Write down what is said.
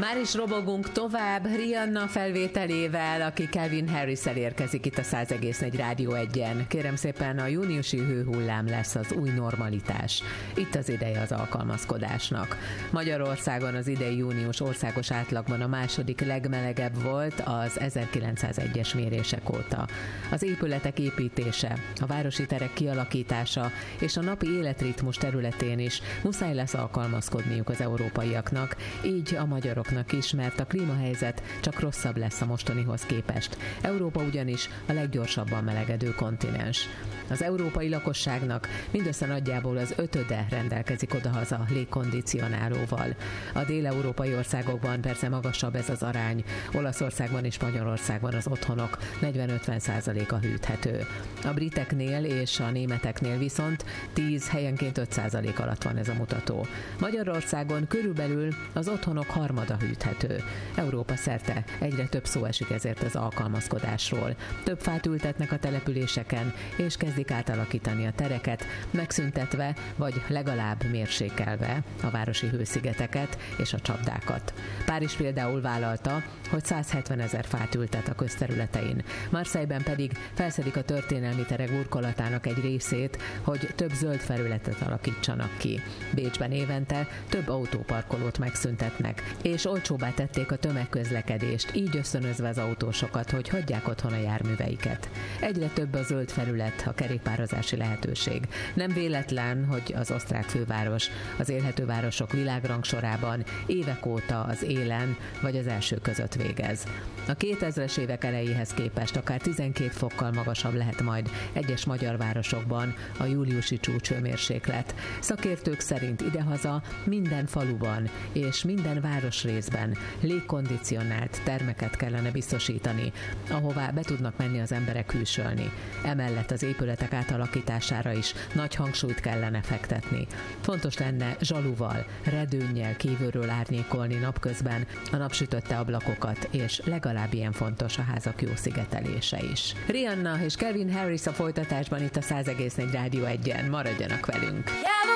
Már is robogunk tovább Rihanna felvételével, aki Calvin Harris-szel érkezik itt a 100,4 Rádió 1-en. Kérem szépen, a júniusi hőhullám lesz az új normalitás. Itt az ideje az alkalmazkodásnak. Magyarországon az idei június országos átlagban a második legmelegebb volt az 1901-es mérések óta. Az épületek építése, a városi terek kialakítása és a napi életritmus területén is muszáj lesz alkalmazkodniuk az európaiaknak, így a magyaroknak is, mert a klímahelyzet csak rosszabb lesz a mostanihoz képest. Európa ugyanis a leggyorsabban melegedő kontinens. Az európai lakosságnak mindössze nagyjából az 5-öde rendelkezik odahaza légkondicionálóval. A dél-európai országokban persze magasabb ez az arány. Olaszországban és Magyarországban az otthonok 40-50%-a hűthető. A briteknél és a németeknél viszont 10 helyenként 5% alatt van ez a mutató. Magyarországon körülbelül az otthonok harmada hűthető. Európa szerte egyre több szó esik ezért az alkalmazkodásról. Több fát ültetnek a településeken, és kezdik átalakítani a tereket, megszüntetve vagy legalább mérsékelve a városi hőszigeteket és a csapdákat. Párizs például vállalta, hogy 170 000 fát ültet a közterületein. Marseille-ben pedig felszedik a történelmi terek burkolatának egy részét, hogy több zöld felületet alakítsanak ki. Bécsben évente több autóparkolót megszüntetnek, és olcsóbbá tették a tömegközlekedést, így ösztönözve az autósokat, hogy hagyják otthon a járműveiket. Egyre több a zöld felület, a kerékpározási lehetőség. Nem véletlen, hogy az osztrák főváros az élhető városok világrangsorában évek óta az élen vagy az első között végez. A 2000-es évek elejéhez képest akár 12 fokkal magasabb lehet majd egyes magyar városokban a júliusi csúcshőmérséklet. Szakértők szerint idehaza minden faluban és minden városrészben légkondicionált termeket kellene biztosítani, ahová be tudnak menni az emberek hűsölni. Emellett az épületek átalakítására is nagy hangsúlyt kellene fektetni. Fontos lenne zsaluval, redőnnyel kívülről árnyékolni napközben a napsütötte ablakokat, és legalább ilyen fontos a házak jó szigetelése is. Rihanna és Calvin Harris a folytatásban itt a 100,4 Rádió 1-en. Maradjanak velünk!